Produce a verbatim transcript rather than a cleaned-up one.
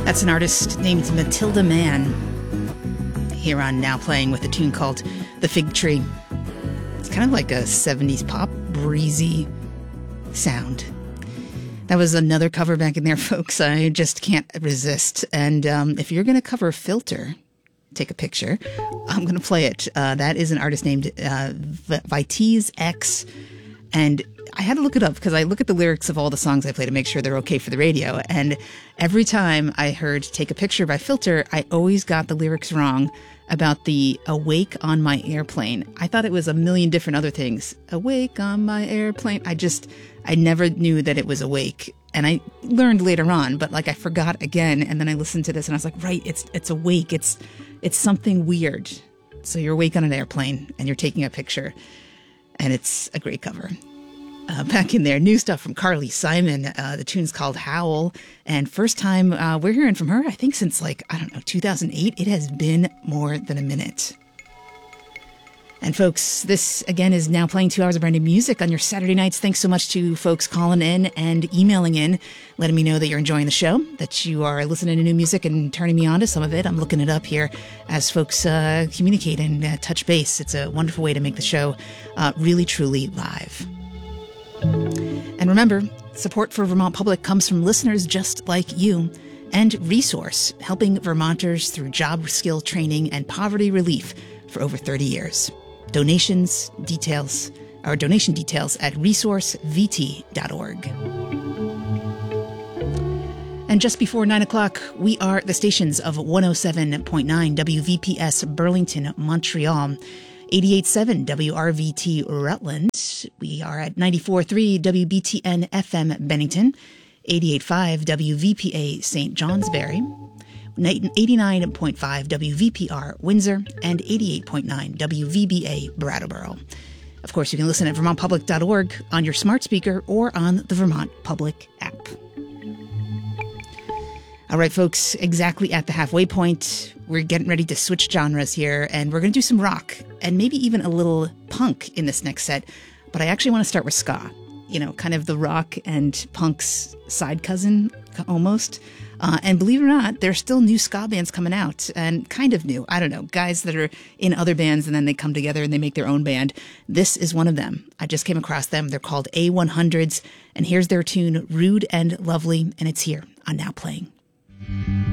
That's an artist named Matilda Mann, here on Now Playing, with a tune called The Fig Tree. It's kind of like a seventies pop, breezy sound. That was another cover back in there, folks. I just can't resist. And um, if you're going to cover Filter, take a picture, I'm going to play it. Uh, that is an artist named uh, Vitesse X. And I had to look it up because I look at the lyrics of all the songs I play to make sure they're okay for the radio. And every time I heard Take a Picture by Filter, I always got the lyrics wrong about the Awake on My Airplane. I thought it was a million different other things. Awake on my airplane. I just, I never knew that it was awake. And I learned later on, but like I forgot again. And then I listened to this and I was like, right, it's it's awake. It's it's something weird. So you're awake on an airplane and you're taking a picture. And it's a great cover. Uh, back in there, new stuff from Carly Simon. Uh, the tune's called Howl. And first time uh, we're hearing from her, I think since like, I don't know, two thousand eight. It has been more than a minute. And folks, this again is Now Playing two hours of brand new music on your Saturday nights. Thanks so much to folks calling in and emailing in, letting me know that you're enjoying the show, that you are listening to new music and turning me on to some of it. I'm looking it up here as folks uh, communicate and uh, touch base. It's a wonderful way to make the show uh, really, truly live. And remember, support for Vermont Public comes from listeners just like you, and Resource, helping Vermonters through job skill training and poverty relief for over thirty years. Donations, details, or donation details at resource v t dot org. And just before nine o'clock, we are the stations of one oh seven point nine W V P S Burlington, Montreal, eighty-eight point seven W R V T Rutland. We are at ninety-four point three W B T N F M Bennington, eighty-eight point five W V P A Saint Johnsbury, eighty-nine point five W V P R Windsor, and eighty-eight point nine W V B A Brattleboro. Of course, you can listen at vermont public dot org on your smart speaker or on the Vermont Public app. All right, folks, exactly at the halfway point, we're getting ready to switch genres here, and we're going to do some rock and maybe even a little punk in this next set. But I actually want to start with ska, you know, kind of the rock and punk's side cousin, almost. Uh, and believe it or not, there's still new ska bands coming out, and kind of new. I don't know, guys that are in other bands and then they come together and they make their own band. This is one of them. I just came across them. They're called A one hundreds, and here's their tune, Rude and Lovely, and it's here on Now Playing.